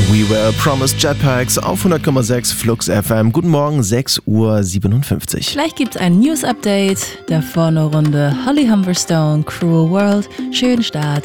We Were Promised Jetpacks auf 100,6 Flux FM. Guten Morgen, 6:57 Uhr. Gleich gibt's ein News-Update, davor eine Runde Holly Humberstone, Cruel World. Schönen Start